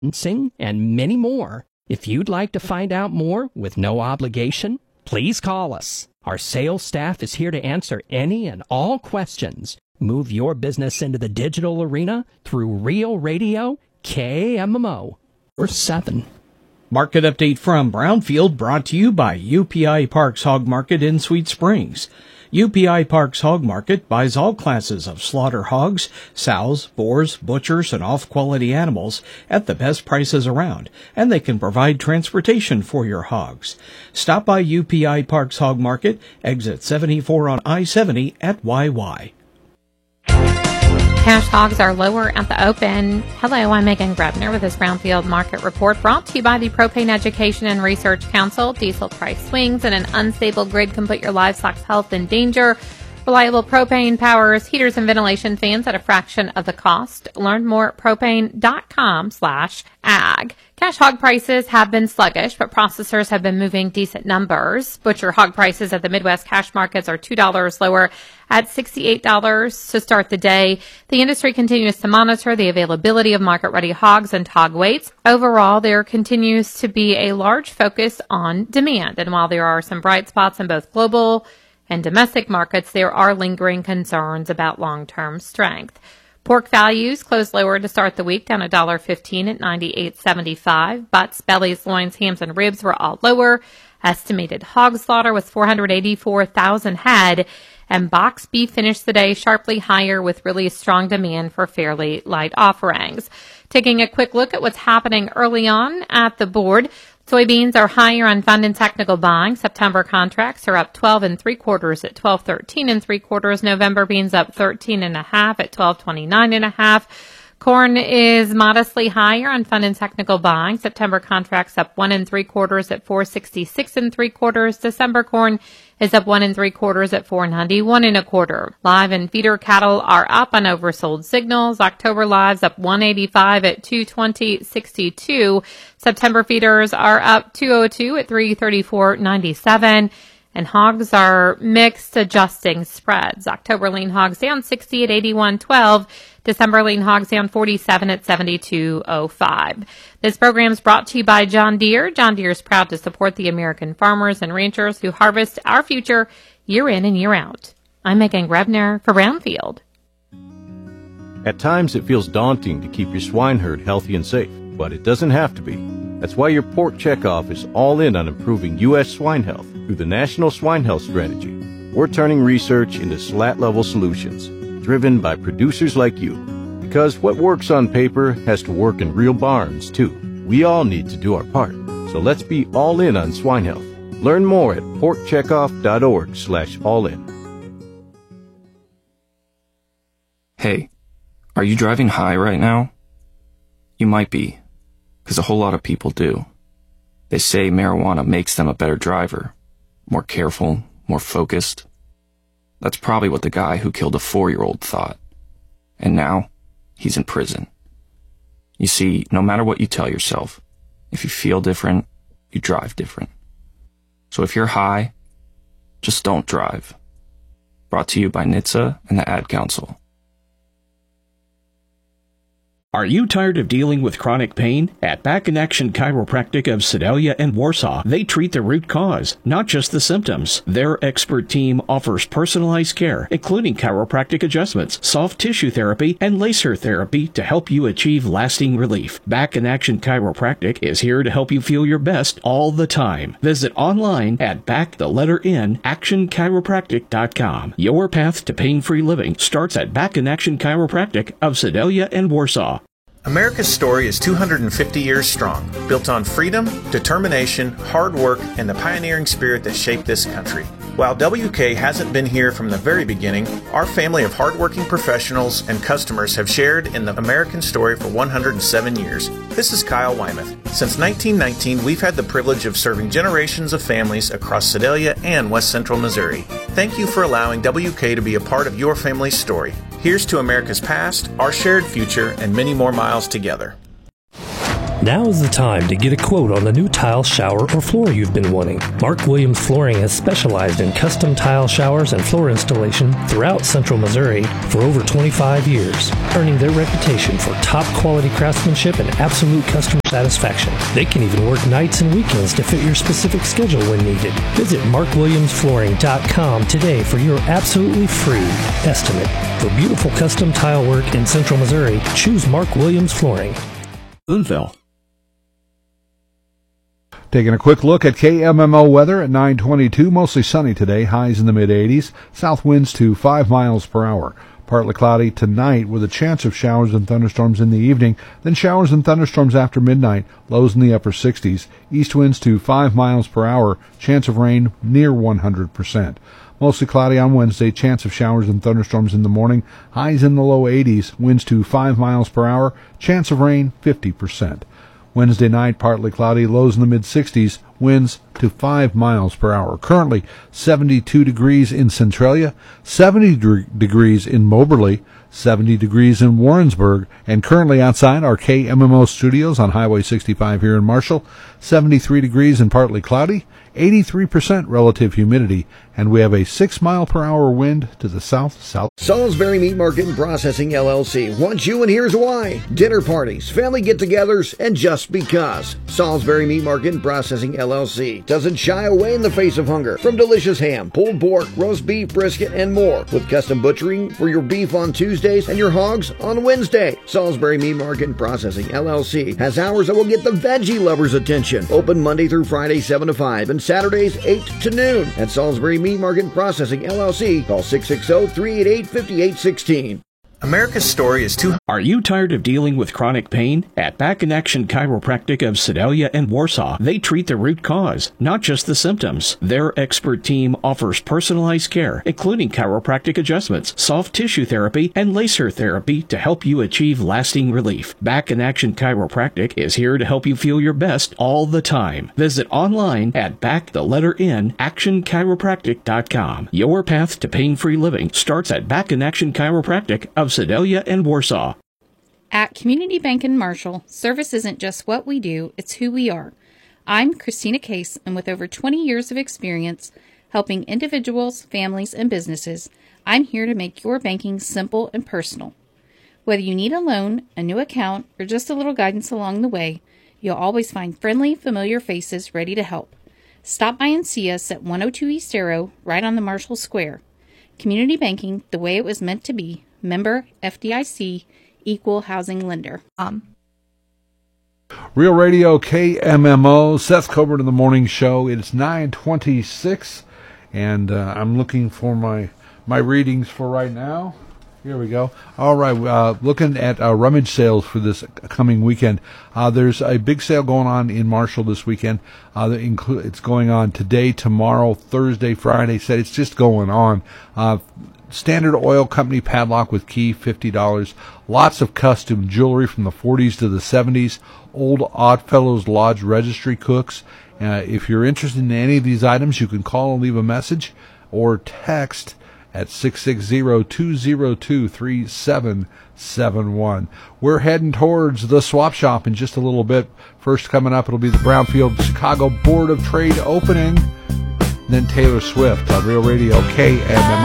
and many more. If you'd like to find out more with no obligation, please call us. Our sales staff is here to answer any and all questions. Move your business into the digital arena through Real Radio KMMO or 7. Market update from Brownfield brought to you by UPI Parks Hog Market in Sweet Springs. UPI Parks Hog Market buys all classes of slaughter hogs, sows, boars, butchers, and off-quality animals at the best prices around, and they can provide transportation for your hogs. Stop by UPI Parks Hog Market, exit 74 on I-70 at YY. Cash hogs are lower at the open. Hello, I'm Megan Grebner with this Brownfield Market Report brought to you by the Propane Education and Research Council. Diesel price swings and an unstable grid can put your livestock's health in danger. Reliable propane powers heaters and ventilation fans at a fraction of the cost. Learn more at propane.com/ag. Cash hog prices have been sluggish, but processors have been moving decent numbers. Butcher hog prices at the Midwest cash markets are $2 lower at $68 to start the day. The industry continues to monitor the availability of market-ready hogs and hog weights. Overall, there continues to be a large focus on demand, and while there are some bright spots in both global and domestic markets, there are lingering concerns about long-term strength. Pork values closed lower to start the week, down $1.15 at $98.75. Butts, bellies, loins, hams, and ribs were all lower. Estimated hog slaughter was 484,000 head, and box beef finished the day sharply higher with really strong demand for fairly light offerings. Taking a quick look at what's happening early on at the board, soybeans are higher on fund and technical buying. September contracts are up 12 3/4 at 12.13 3/4. November beans up 13.5 at 12.29.5. Corn is modestly higher on fund and technical buying. September contracts up 1 3/4 at 4.66 3/4. December corn is up 1 3/4 at 4.91 1/4. Live and feeder cattle are up on oversold signals. October lives up 185 at 220.62. September feeders are up 202 at 334.97. And hogs are mixed, adjusting spreads. October lean hogs down 60 at 81.12. December lean hogs down 47 at 72.05. This program is brought to you by John Deere. John Deere is proud to support the American farmers and ranchers who harvest our future year in and year out. I'm Megan Grebner for Brownfield. At times it feels daunting to keep your swine herd healthy and safe, but it doesn't have to be. That's why your Pork Checkoff is all in on improving U.S. swine health through the National Swine Health Strategy. We're turning research into SLAT-level solutions, driven by producers like you. Because what works on paper has to work in real barns, too. We all need to do our part. So let's be all in on swine health. Learn more at porkcheckoff.org/all-in. Hey, are you driving high right now? You might be, because a whole lot of people do. They say marijuana makes them a better driver, more careful, more focused. That's probably what the guy who killed a 4-year-old thought. And now, he's in prison. You see, no matter what you tell yourself, if you feel different, you drive different. So if you're high, just don't drive. Brought to you by NHTSA and the Ad Council. Are you tired of dealing with chronic pain? At Back in Action Chiropractic of Sedalia and Warsaw, they treat the root cause, not just the symptoms. Their expert team offers personalized care, including chiropractic adjustments, soft tissue therapy, and laser therapy to help you achieve lasting relief. Back in Action Chiropractic is here to help you feel your best all the time. Visit online at actionchiropractic.com. Your path to pain-free living starts at Back in Action Chiropractic of Sedalia and Warsaw. America's story is 250 years strong, built on freedom, determination, hard work, and the pioneering spirit that shaped this country. While WK hasn't been here from the very beginning, our family of hardworking professionals and customers have shared in the American story for 107 years. This is Kyle Wymuth. Since 1919, we've had the privilege of serving generations of families across Sedalia and West Central Missouri. Thank you for allowing WK to be a part of your family's story. Here's to America's past, our shared future, and many more miles together. Now is the time to get a quote on the new tile, shower, or floor you've been wanting. Mark Williams Flooring has specialized in custom tile showers and floor installation throughout Central Missouri for over 25 years, earning their reputation for top quality craftsmanship and absolute customer satisfaction. They can even work nights and weekends to fit your specific schedule when needed. Visit markwilliamsflooring.com today for your absolutely free estimate. For beautiful custom tile work in Central Missouri, choose Mark Williams Flooring. Boonville. Taking a quick look at KMMO weather at 9:22, mostly sunny today, highs in the mid-80s, south winds to 5 miles per hour. Partly cloudy tonight with a chance of showers and thunderstorms in the evening, then showers and thunderstorms after midnight, lows in the upper 60s, east winds to 5 miles per hour, chance of rain near 100%. Mostly cloudy on Wednesday, chance of showers and thunderstorms in the morning, highs in the low 80s, winds to 5 miles per hour, chance of rain 50%. Wednesday night, partly cloudy, lows in the mid-60s, winds to 5 miles per hour. Currently, 72 degrees in Centralia, 70 degrees in Moberly, 70 degrees in Warrensburg, and currently outside our KMMO studios on Highway 65 here in Marshall, 73 degrees and partly cloudy, 83% relative humidity, and we have a 6 mile per hour wind to the south-south. Salisbury Meat Market and Processing LLC wants you, and here's why. Dinner parties, family get-togethers, and just because. Salisbury Meat Market and Processing LLC doesn't shy away in the face of hunger. From delicious ham, pulled pork, roast beef, brisket, and more. With custom butchering for your beef on Tuesdays and your hogs on Wednesday. Salisbury Meat Market and Processing LLC has hours that will get the veggie lovers' attention. Open Monday through Friday 7 to 5 and Saturdays 8 to noon. At Salisbury Meat Market and Processing LLC, call 660-388-5816. America's story is too... Are you tired of dealing with chronic pain? At Back in Action Chiropractic of Sedalia and Warsaw, they treat the root cause, not just the symptoms. Their expert team offers personalized care, including chiropractic adjustments, soft tissue therapy, and laser therapy to help you achieve lasting relief. Back in Action Chiropractic is here to help you feel your best all the time. Visit online at actionchiropractic.com. Your path to pain-free living starts at Back in Action Chiropractic of Sedalia and Warsaw. At Community Bank in Marshall, service isn't just what we do, it's who we are. I'm Christina Case, and with over 20 years of experience helping individuals, families, and businesses, I'm here to make your banking simple and personal. Whether you need a loan, a new account, or just a little guidance along the way, you'll always find friendly, familiar faces ready to help. Stop by and see us at 102 East Arrow, right on the Marshall Square. Community banking, the way it was meant to be. Member FDIC, Equal Housing Lender. Real Radio KMMO, Seth Colbert in the morning show. It's 9:26, and I'm looking for my readings for right now. Here we go. All right, looking at rummage sales for this coming weekend. There's a big sale going on in Marshall this weekend. It's going on today, tomorrow, Thursday, Friday. Said it's just going on. Standard Oil Company padlock with key, $50. Lots of custom jewelry from the 40s to the 70s. Old Oddfellows Lodge registry cooks. If you're interested in any of these items, you can call and leave a message or text at 660-202-3771. We're heading towards the swap shop in just a little bit. First coming up, it'll be the Brownfield Chicago Board of Trade opening. Then Taylor Swift on Real Radio KMMO.